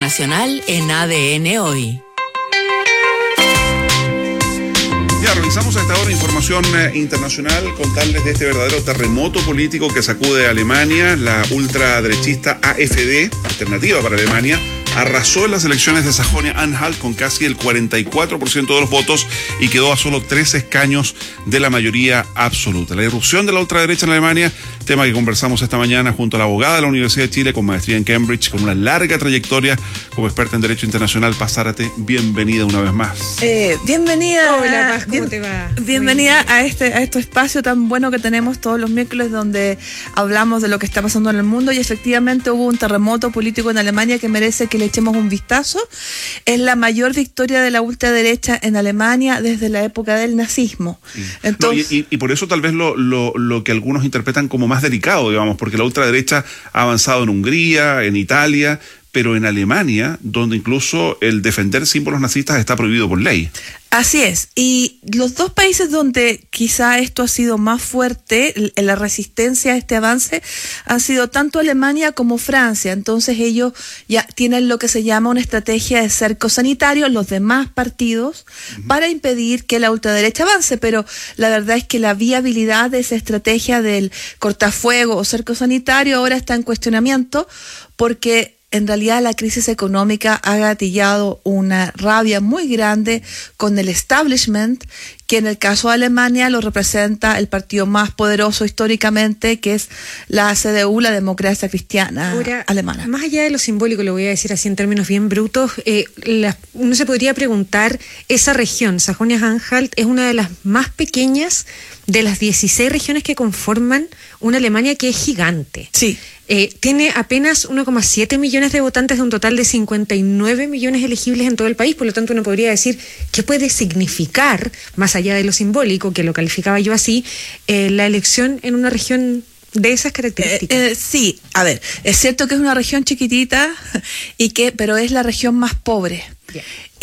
internacional en ADN Hoy. Ya, revisamos a esta hora información internacional, contarles de este verdadero terremoto político que sacude a Alemania. La ultraderechista AfD, Alternativa para Alemania, arrasó en las elecciones de Sajonia-Anhalt con casi el 44% de los votos y quedó a solo 3 escaños de la mayoría absoluta. La irrupción de la ultraderecha en Alemania, tema que conversamos esta mañana junto a la abogada de la Universidad de Chile con maestría en Cambridge, con una larga trayectoria como experta en Derecho Internacional. Paz Zárate, bienvenida una vez más. Bienvenida. Hola, Paz, ¿cómo te va? Bienvenida a este espacio tan bueno que tenemos todos los miércoles, donde hablamos de lo que está pasando en el mundo, y efectivamente hubo un terremoto político en Alemania que merece que le echemos un vistazo. Es la mayor victoria de la ultraderecha en Alemania desde la época del nazismo. Entonces, y por eso tal vez lo que algunos interpretan como más delicado, digamos, porque la ultraderecha ha avanzado en Hungría, en Italia, pero en Alemania, donde incluso el defender símbolos nazistas está prohibido por ley. Así es, y los dos países donde quizá esto ha sido más fuerte, la resistencia a este avance, han sido tanto Alemania como Francia. Entonces ellos ya tienen lo que se llama una estrategia de cerco sanitario, los demás partidos, para impedir que la ultraderecha avance, pero la verdad es que la viabilidad de esa estrategia del cortafuego o cerco sanitario ahora está en cuestionamiento, porque en realidad la crisis económica ha gatillado una rabia muy grande con el establishment, que en el caso de Alemania lo representa el partido más poderoso históricamente, que es la CDU, la Democracia Cristiana Alemana. Más allá de lo simbólico, lo voy a decir así en términos bien brutos, uno se podría preguntar, esa región, Sajonia-Anhalt, es una de las más pequeñas de las 16 regiones que conforman una Alemania que es gigante. Sí. Tiene apenas 1,7 millones de votantes de un total de 59 millones elegibles en todo el país. Por lo tanto, uno podría decir qué puede significar, más allá de lo simbólico, que lo calificaba yo así, la elección en una región de esas características. Sí, a ver, es cierto que es una región chiquitita, pero es la región más pobre. Yeah.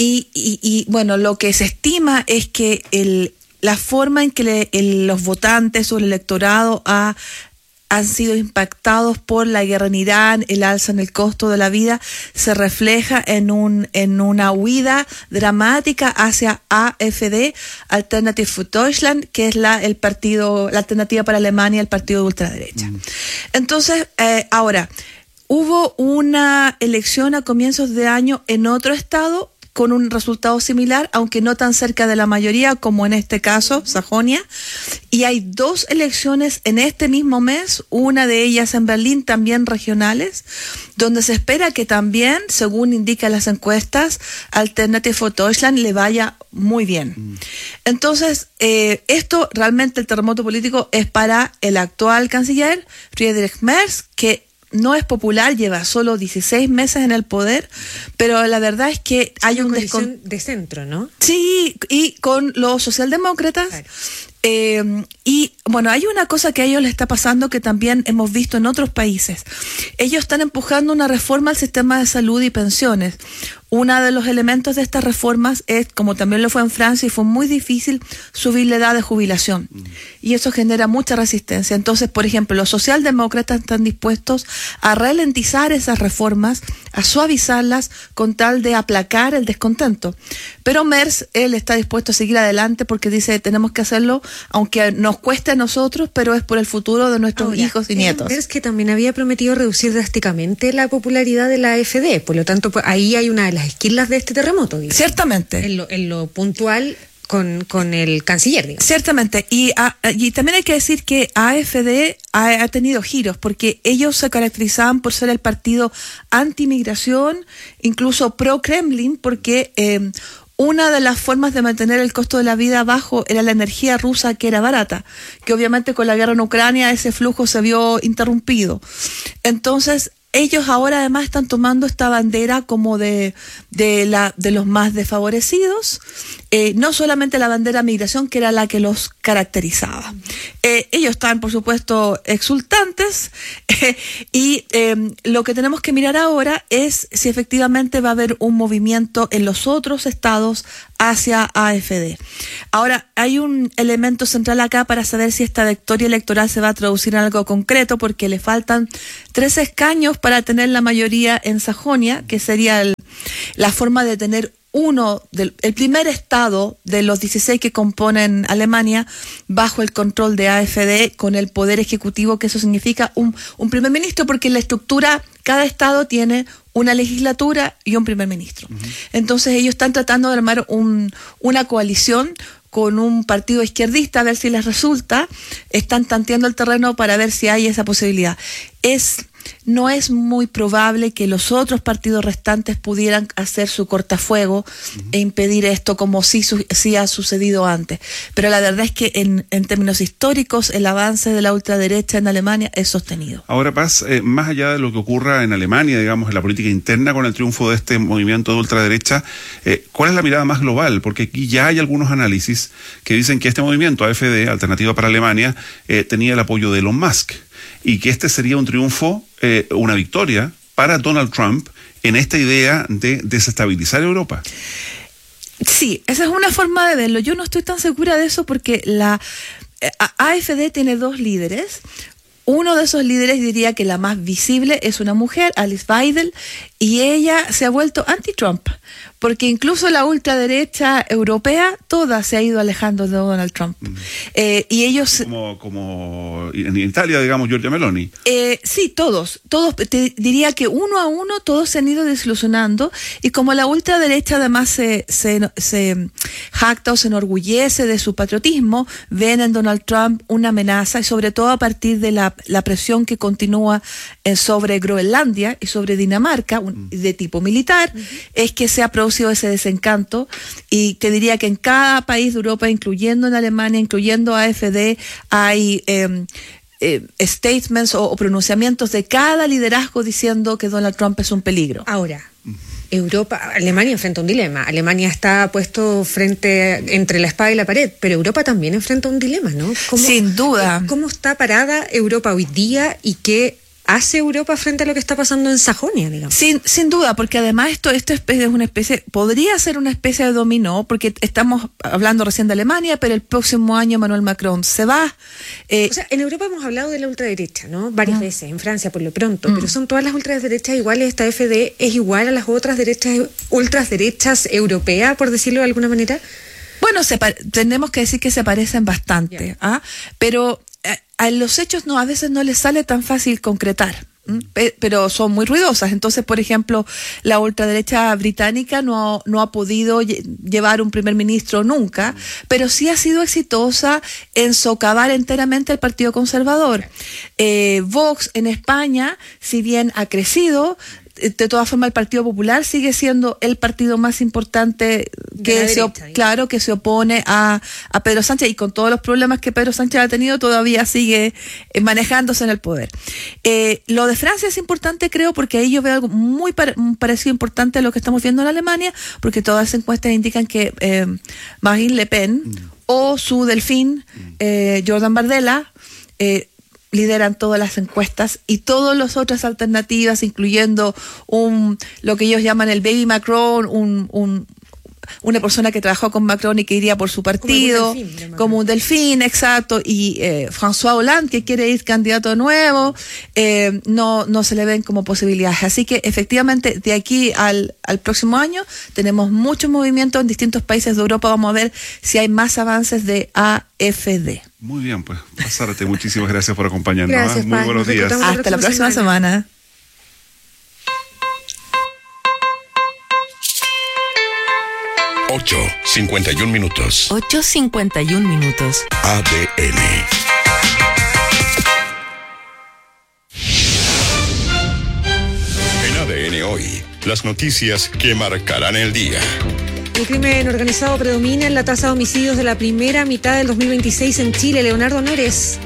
Y bueno, lo que se estima es que la forma en que los votantes o el electorado han sido impactados por la guerra en Irán, el alza en el costo de la vida, se refleja en una huida dramática hacia AfD, Alternative für Deutschland, que es la alternativa para Alemania, el partido de ultraderecha. Entonces, ahora, hubo una elección a comienzos de año en otro estado con un resultado similar, aunque no tan cerca de la mayoría como en este caso, Sajonia. Y hay 2 elecciones en este mismo mes, una de ellas en Berlín, también regionales, donde se espera que también, según indican las encuestas, Alternative für Deutschland le vaya muy bien. Entonces, esto realmente, el terremoto político, es para el actual canciller, Friedrich Merz, que no es popular, lleva solo 16 meses en el poder, pero la verdad es que hay un coalición de centro, ¿no? Sí, y con los socialdemócratas. Claro. Y bueno, hay una cosa que a ellos les está pasando que también hemos visto en otros países. Ellos están empujando una reforma al sistema de salud y pensiones. Uno de los elementos de estas reformas es, como también lo fue en Francia, y fue muy difícil subir la edad de jubilación. Y eso genera mucha resistencia. Entonces, por ejemplo, los socialdemócratas están dispuestos a ralentizar esas reformas, a suavizarlas con tal de aplacar el descontento. Pero Merz, él está dispuesto a seguir adelante porque dice, tenemos que hacerlo, aunque nos cueste a nosotros, pero es por el futuro de nuestros hijos y nietos. Merz, que también había prometido reducir drásticamente la popularidad de la AfD, por lo tanto, pues, ahí hay una de las esquilas de este terremoto, digamos. Ciertamente. En lo puntual con el canciller, digamos. Ciertamente, y también hay que decir que AfD ha tenido giros, porque ellos se caracterizaban por ser el partido anti-migración, incluso pro-Kremlin, porque una de las formas de mantener el costo de la vida bajo era la energía rusa, que era barata, que obviamente con la guerra en Ucrania ese flujo se vio interrumpido. Entonces, ellos ahora además están tomando esta bandera como de los más desfavorecidos, no solamente la bandera migración, que era la que los caracterizaba. Ellos están, por supuesto, exultantes, y lo que tenemos que mirar ahora es si efectivamente va a haber un movimiento en los otros estados hacia AfD. Ahora, hay un elemento central acá para saber si esta victoria electoral se va a traducir en algo concreto, porque le faltan 3 escaños para tener la mayoría en Sajonia, que sería la forma de tener el primer estado de los 16 que componen Alemania bajo el control de AfD, con el poder ejecutivo, que eso significa un primer ministro, porque en la estructura cada estado tiene una legislatura y un primer ministro. Entonces ellos están tratando de armar una coalición con un partido izquierdista, a ver si les resulta. Están tanteando el terreno para ver si hay esa posibilidad. No es muy probable que los otros partidos restantes pudieran hacer su cortafuego e impedir esto, como sí ha sucedido antes. Pero la verdad es que en términos históricos el avance de la ultraderecha en Alemania es sostenido. Ahora, Paz, más allá de lo que ocurra en Alemania, digamos, en la política interna con el triunfo de este movimiento de ultraderecha, ¿cuál es la mirada más global? Porque aquí ya hay algunos análisis que dicen que este movimiento AfD, Alternativa para Alemania, tenía el apoyo de Elon Musk, y que este sería un triunfo, una victoria para Donald Trump en esta idea de desestabilizar Europa. Sí, esa es una forma de verlo. Yo no estoy tan segura de eso, porque la AfD tiene 2 líderes. Uno de esos líderes, diría que la más visible, es una mujer, Alice Weidel, y ella se ha vuelto anti-Trump, porque incluso la ultraderecha europea toda se ha ido alejando de Donald Trump. Y ellos... Como en Italia, digamos, Giorgia Meloni. Sí, todos, te diría que uno a uno todos se han ido desilusionando, y como la ultraderecha además se jacta o se enorgullece de su patriotismo, ven en Donald Trump una amenaza, y sobre todo a partir de la presión que continúa sobre Groenlandia y sobre Dinamarca, de tipo militar, es que se ha producido ese desencanto. Y te diría que en cada país de Europa, incluyendo en Alemania, incluyendo AfD, hay statements o pronunciamientos de cada liderazgo diciendo que Donald Trump es un peligro. Ahora, Alemania enfrenta un dilema. Alemania está puesto entre la espada y la pared, pero Europa también enfrenta un dilema, ¿no? Sin duda. ¿Cómo está parada Europa hoy día y qué hace Europa frente a lo que está pasando en Sajonia, digamos? Sin duda, porque además esto es una especie, podría ser una especie de dominó, porque estamos hablando recién de Alemania, pero el próximo año Emmanuel Macron se va. O sea, en Europa hemos hablado de la ultraderecha, ¿no? Varias veces, en Francia por lo pronto, pero ¿son todas las ultraderechas iguales? ¿Esta AfD es igual a las otras ultraderechas europeas, por decirlo de alguna manera? Bueno, tenemos que decir que se parecen bastante, pero a los hechos a veces no les sale tan fácil concretar, pero son muy ruidosas. Entonces, por ejemplo, la ultraderecha británica no ha podido llevar un primer ministro nunca, pero sí ha sido exitosa en socavar enteramente el Partido Conservador. Vox en España, si bien ha crecido, de todas formas el Partido Popular sigue siendo el partido más importante que se opone a Pedro Sánchez, y con todos los problemas que Pedro Sánchez ha tenido todavía sigue manejándose en el poder. Lo de Francia es importante, creo, porque ahí yo veo algo muy parecido importante a lo que estamos viendo en Alemania, porque todas las encuestas indican que Marine Le Pen o su delfín Jordan Bardella lideran todas las encuestas, y todas las otras alternativas, incluyendo lo que ellos llaman el baby Macron, una persona que trabajó con Macron y que iría por su partido, como un delfín, exacto, y François Hollande, que quiere ir candidato nuevo, no se le ven como posibilidades. Así que efectivamente de aquí al próximo año tenemos mucho movimiento en distintos países de Europa. Vamos a ver si hay más avances de AfD. Muy bien, pues, Zárate, muchísimas gracias por acompañarnos. Gracias, Muy buenos días. Hasta la próxima semana. Ocho 51 minutos. 8:51 minutos. ADN. En ADN hoy, las noticias que marcarán el día. El crimen organizado predomina en la tasa de homicidios de la primera mitad del 2026 en Chile. Leonardo Nores.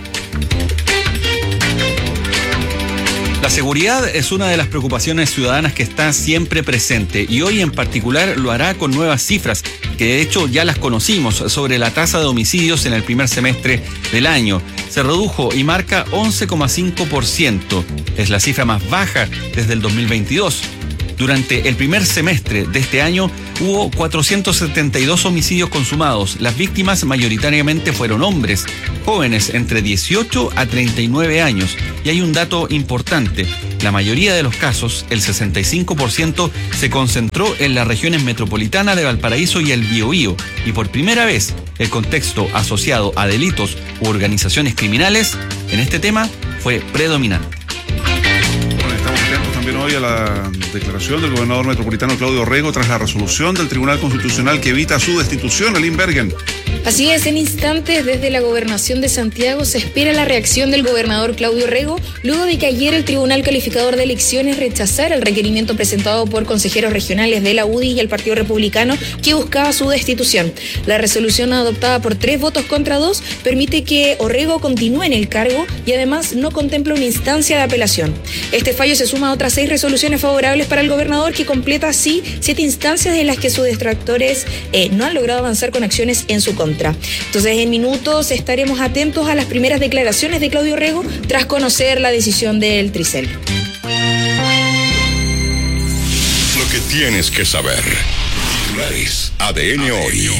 La seguridad es una de las preocupaciones ciudadanas que está siempre presente, y hoy en particular lo hará con nuevas cifras, que de hecho ya las conocimos, sobre la tasa de homicidios en el primer semestre del año. Se redujo y marca 11,5%. Es la cifra más baja desde el 2022. Durante el primer semestre de este año hubo 472 homicidios consumados. Las víctimas mayoritariamente fueron hombres, jóvenes entre 18 a 39 años. Y hay un dato importante: La mayoría de los casos, el 65%, se concentró en las regiones metropolitanas de Valparaíso y el Biobío, y por primera vez el contexto asociado a delitos u organizaciones criminales en este tema fue predominante. Bueno, estamos atentos también hoy a la declaración del gobernador metropolitano Claudio Orrego tras la resolución del Tribunal Constitucional que evita su destitución. Aline Bergen. Así es, en instantes desde la Gobernación de Santiago se espera la reacción del gobernador Claudio Orrego luego de que ayer el Tribunal Calificador de Elecciones rechazara el requerimiento presentado por consejeros regionales de la UDI y el Partido Republicano que buscaba su destitución. La resolución adoptada por 3 votos contra 2 permite que Orrego continúe en el cargo y además no contempla una instancia de apelación. Este fallo se suma a otras 6 resoluciones favorables para el gobernador que completa así 7 instancias en las que sus detractores no han logrado avanzar con acciones en su contra. Entonces, en minutos estaremos atentos a las primeras declaraciones de Claudio Orrego tras conocer la decisión del Tricel. Lo que tienes que saber. Titulares ADN hoy.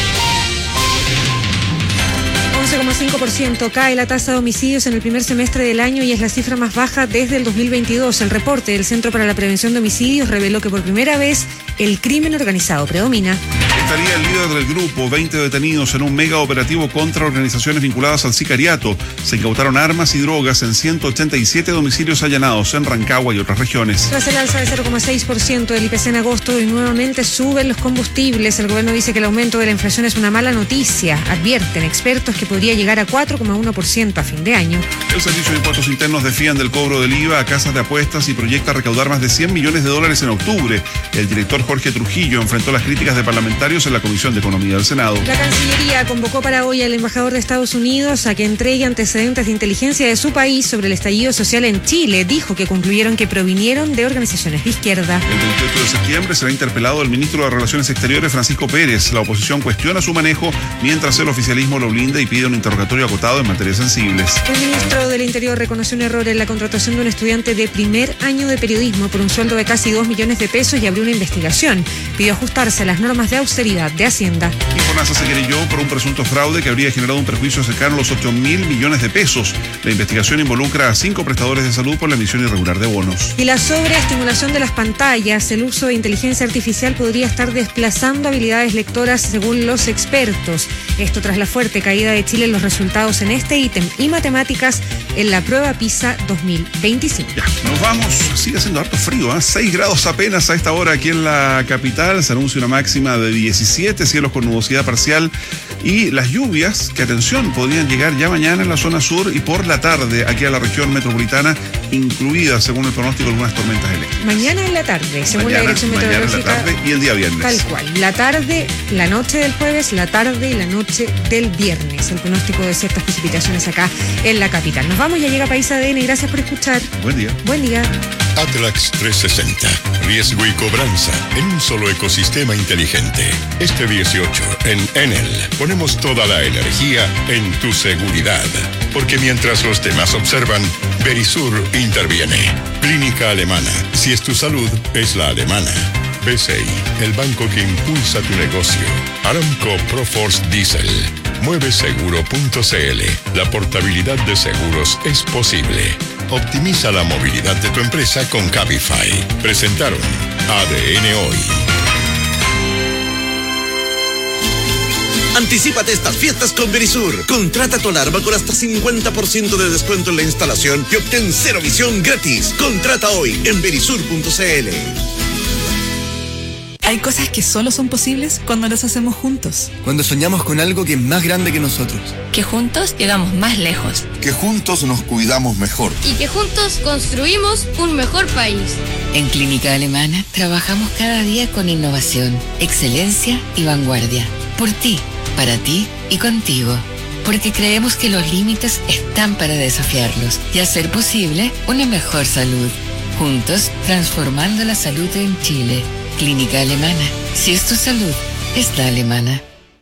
11,5% cae la tasa de homicidios en el primer semestre del año y es la cifra más baja desde el 2022. El reporte del Centro para la Prevención de Homicidios reveló que por primera vez el crimen organizado predomina. Estaría el líder del grupo, 20 detenidos en un mega operativo contra organizaciones vinculadas al sicariato. Se incautaron armas y drogas en 187 domicilios allanados en Rancagua y otras regiones. Tras el alza de 0,6% del IPC en agosto y nuevamente suben los combustibles, el gobierno dice que el aumento de la inflación es una mala noticia. Advierten expertos que podría llegar a 4,1% a fin de año. El Servicio de Impuestos Internos desfían del cobro del IVA a casas de apuestas y proyecta recaudar más de 100 millones de dólares en octubre. El director Jorge Trujillo enfrentó las críticas de parlamentarios en la Comisión de Economía del Senado. La Cancillería convocó para hoy al embajador de Estados Unidos a que entregue antecedentes de inteligencia de su país sobre el estallido social en Chile. Dijo que concluyeron que provinieron de organizaciones de izquierda. El 28 de septiembre será interpelado el ministro de Relaciones Exteriores, Francisco Pérez. La oposición cuestiona su manejo, mientras el oficialismo lo blinda y pide un interrogatorio acotado en materias sensibles. El ministro del Interior reconoció un error en la contratación de un estudiante de primer año de periodismo por un sueldo de casi 2 millones de pesos y abrió una investigación. Pidió ajustarse a las normas de austeridad de Hacienda. Infonasa se querelló por un presunto fraude que habría generado un perjuicio cercano a los 8.000 millones de pesos. La investigación involucra a 5 prestadores de salud por la emisión irregular de bonos. Y la sobreestimulación de las pantallas, el uso de inteligencia artificial podría estar desplazando habilidades lectoras según los expertos. Esto tras la fuerte caída de Chile en los resultados en este ítem y matemáticas en la prueba PISA 2025. Ya, nos vamos. Sigue haciendo harto frío, 6 grados apenas a esta hora aquí en la capital. Se anuncia una máxima de 17, cielos con nubosidad parcial y las lluvias, que atención, podrían llegar ya mañana en la zona sur y por la tarde aquí a la región metropolitana, incluidas según el pronóstico algunas tormentas eléctricas. Mañana en la tarde, según la Dirección Meteorológica. Mañana en la tarde y el día viernes. Tal cual. La tarde, la noche del jueves, la tarde y la noche del viernes. El pronóstico de ciertas precipitaciones acá en la capital. Nos vamos, ya llega País ADN. Gracias por escuchar. Buen día. Buen día. Atlax 360. Riesgo y cobranza en un solo ecosistema inteligente. Este 18 en Enel ponemos toda la energía en tu seguridad. Porque mientras los demás observan, Verisur interviene. Clínica Alemana. Si es tu salud, es la alemana. BCI, el banco que impulsa tu negocio. Aramco Proforce Diesel. Mueveseguro.cl. La portabilidad de seguros es posible. Optimiza la movilidad de tu empresa con Cabify. Presentaron ADN Hoy. Anticípate estas fiestas con Verisur. Contrata tu alarma con hasta 50% de descuento en la instalación y obtén cero visión gratis. Contrata hoy en verisur.cl. Hay cosas que solo son posibles cuando las hacemos juntos. Cuando soñamos con algo que es más grande que nosotros. Que juntos llegamos más lejos. Que juntos nos cuidamos mejor. Y que juntos construimos un mejor país. En Clínica Alemana trabajamos cada día con innovación, excelencia y vanguardia. Por ti, para ti y contigo. Porque creemos que los límites están para desafiarlos y hacer posible una mejor salud. Juntos, transformando la salud en Chile. Clínica Alemana. Si es tu salud, es la alemana.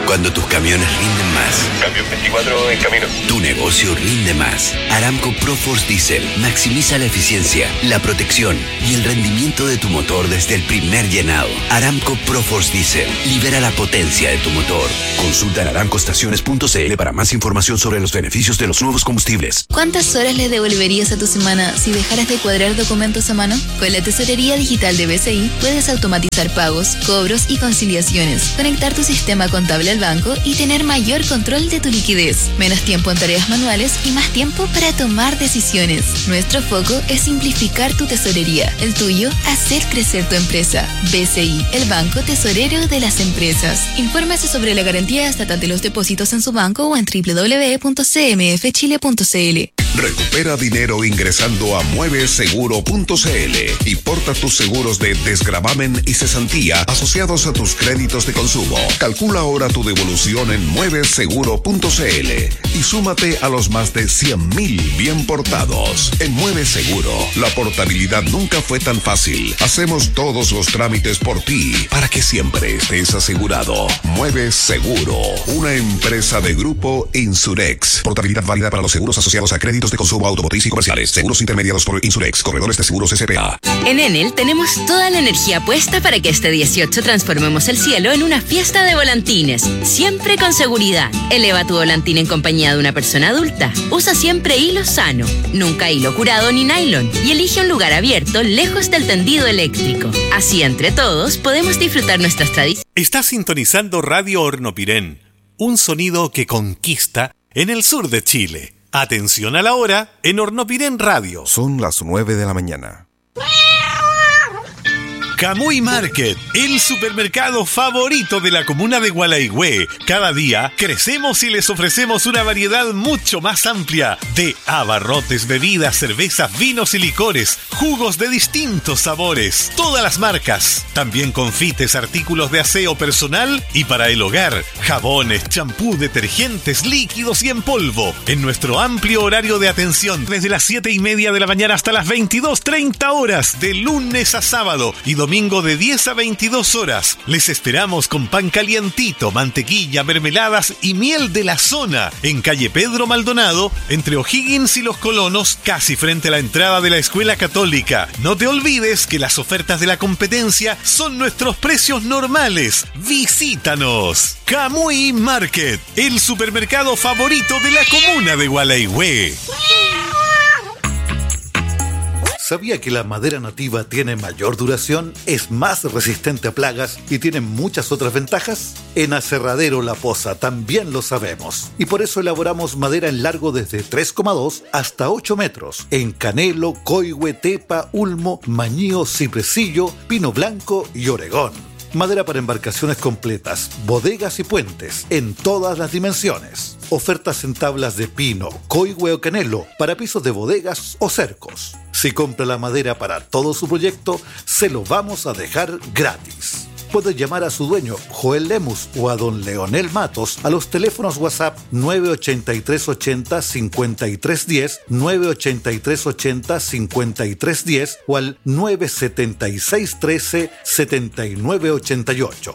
Cuando tus camiones rinden más. Camión 24 en camino. Tu negocio rinde más. Aramco ProForce Diesel maximiza la eficiencia, la protección y el rendimiento de tu motor desde el primer llenado. Aramco ProForce Diesel libera la potencia de tu motor. Consulta en aramcoestaciones.cl para más información sobre los beneficios de los nuevos combustibles. ¿Cuántas horas le devolverías a tu semana si dejaras de cuadrar documentos a mano? Con la tesorería digital de BCI puedes automatizar pagos, cobros y conciliaciones, conectar tu sistema contable al banco y tener mayor control de tu liquidez, menos tiempo en tareas manuales y más tiempo para tomar decisiones. Nuestro foco es simplificar tu tesorería, el tuyo, hacer crecer tu empresa. BCI, el banco tesorero de las empresas. Infórmese sobre la garantía estatal de los depósitos en su banco o en www.cmfchile.cl. Recupera dinero ingresando a mueveseguro.cl y porta tus seguros de desgravamen y cesantía asociados a tus créditos de consumo. Calcula ahora tu devolución en mueveseguro.cl y súmate a los más de 100,000 bien portados. En Mueve Seguro, la portabilidad nunca fue tan fácil. Hacemos todos los trámites por ti para que siempre estés asegurado. Mueve Seguro, una empresa de Grupo Insurex. Portabilidad válida para los seguros asociados a créditos de consumo automotriz y comerciales. Seguros intermediados por Insurex, corredores de seguros SPA. En Enel tenemos toda la energía puesta para que este 18 transformemos el cielo en una fiesta de volantines. Siempre con seguridad. Eleva tu volantín en compañía de una persona adulta. Usa siempre hilo sano, nunca hilo curado ni nylon. Y elige un lugar abierto lejos del tendido eléctrico. Así, entre todos, podemos disfrutar nuestras tradiciones. Está sintonizando Radio Hornopirén, un sonido que conquista en el sur de Chile. Atención a la hora en Hornopirén Radio. Son las 9 de la mañana. Camuy Market, el supermercado favorito de la comuna de Gualaigüe. Cada día crecemos y les ofrecemos una variedad mucho más amplia de abarrotes, bebidas, cervezas, vinos y licores, jugos de distintos sabores, todas las marcas. También confites, artículos de aseo personal y para el hogar, jabones, champú, detergentes, líquidos y en polvo. En nuestro amplio horario de atención, desde las 7:30 de la mañana hasta las 22:30 horas, de lunes a sábado y domingo de 10 a 22 horas. Les esperamos con pan calientito, mantequilla, mermeladas y miel de la zona en calle Pedro Maldonado, entre O'Higgins y Los Colonos, casi frente a la entrada de la Escuela Católica. No te olvides que las ofertas de la competencia son nuestros precios normales. ¡Visítanos! Camuy Market, el supermercado favorito de la comuna de Gualaigüe. ¿Sabía que la madera nativa tiene mayor duración, es más resistente a plagas y tiene muchas otras ventajas? En Aserradero La Poza también lo sabemos. Y por eso elaboramos madera en largo desde 3,2 hasta 8 metros. En canelo, coigüe, tepa, ulmo, mañío, cipresillo, pino blanco y oregón. Madera para embarcaciones completas, bodegas y puentes, en todas las dimensiones. Ofertas en tablas de pino, coigüe o canelo, para pisos de bodegas o cercos. Si compra la madera para todo su proyecto, se lo vamos a dejar gratis. Puede llamar a su dueño, Joel Lemus, o a don Leonel Matos a los teléfonos WhatsApp 98380-5310, 98380-5310 o al 97613-7988,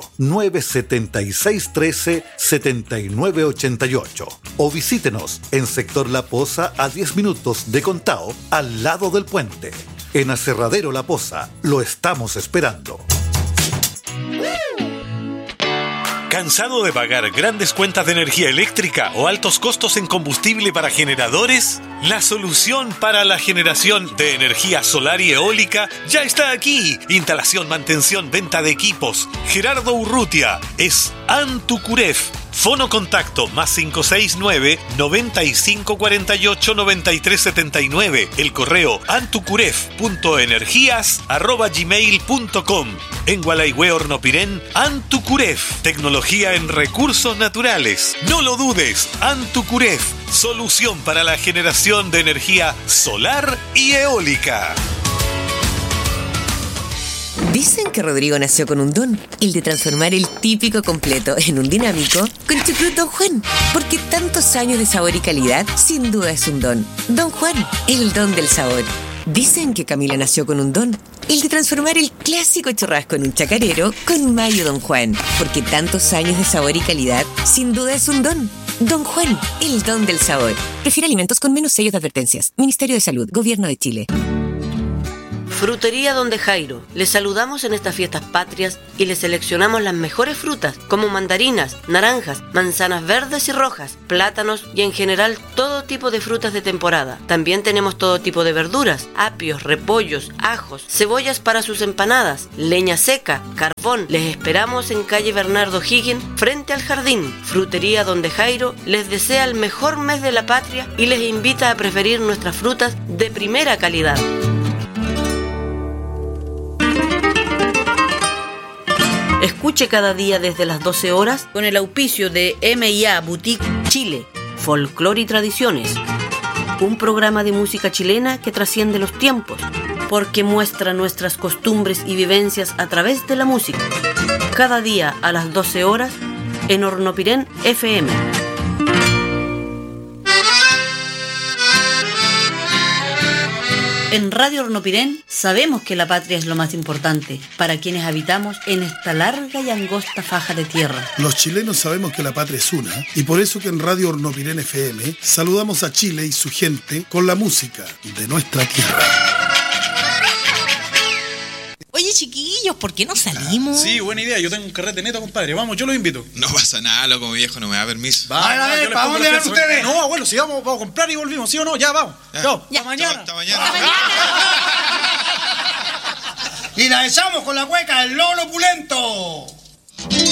97613-7988. O visítenos en Sector La Poza a 10 minutos de Contao, al lado del puente. En Aserradero La Poza, lo estamos esperando. ¿Cansado de pagar grandes cuentas de energía eléctrica o altos costos en combustible para generadores? La solución para la generación de energía solar y eólica ya está aquí. Instalación, mantención, venta de equipos. Gerardo Urrutia es Antucuref. Fono contacto más 569-9548-9379. El correo antucuref.energías@gmail.com. En Gualaigüe, Hornopirén, Antucuref. Tecnología en recursos naturales. No lo dudes, Antucuref. Solución para la generación de energía solar y eólica. Dicen que Rodrigo nació con un don, el de transformar el típico completo en un dinámico con Chucrut Don Juan. Porque tantos años de sabor y calidad, sin duda es un don. Don Juan, el don del sabor. Dicen que Camila nació con un don, el de transformar el clásico churrasco en un chacarero con mayo Don Juan. Porque tantos años de sabor y calidad, sin duda es un don. Don Juan, el don del sabor. Prefiere alimentos con menos sellos de advertencias. Ministerio de Salud, Gobierno de Chile. Frutería Donde Jairo. Les saludamos en estas fiestas patrias y les seleccionamos las mejores frutas, como mandarinas, naranjas, manzanas verdes y rojas, plátanos y en general todo tipo de frutas de temporada. También tenemos todo tipo de verduras, apios, repollos, ajos, cebollas para sus empanadas, leña seca, carbón. Les esperamos en calle Bernardo Higgins, frente al jardín. Frutería Donde Jairo les desea el mejor mes de la patria y les invita a preferir nuestras frutas de primera calidad. Escuche cada día desde las 12 horas con el auspicio de M&A Boutique Chile, Folclor y Tradiciones. Un programa de música chilena que trasciende los tiempos, porque muestra nuestras costumbres y vivencias a través de la música. Cada día a las 12 horas en Hornopirén FM. En Radio Hornopirén sabemos que la patria es lo más importante para quienes habitamos en esta larga y angosta faja de tierra. Los chilenos sabemos que la patria es una y por eso que en Radio Hornopirén FM saludamos a Chile y su gente con la música de nuestra tierra. Oye, chiquillos, ¿por qué no salimos? Sí, buena idea. Yo tengo un carrete neto, compadre. Vamos, yo los invito. No pasa nada, loco, mi viejo no me da permiso. A ver, ¿para dónde van ustedes? No, abuelo, si vamos a comprar y volvimos, ¿sí o no? Ya, vamos. Ya. Hasta mañana. Hasta mañana. Y la echamos con la cueca del Lolo Pulento.